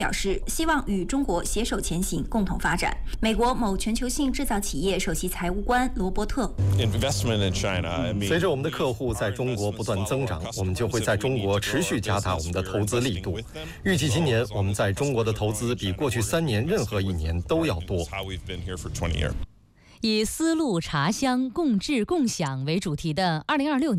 表示希望与中国携手前行，共同发展。美国某全球性制造企业首席财务官罗伯特： 随着我们的客户在中国不断增长，我们就会在中国持续加大我们的投资力度。预计今年我们在中国的投资比过去3年任何一年都要多。 以丝路茶香共治共享为主题的2026年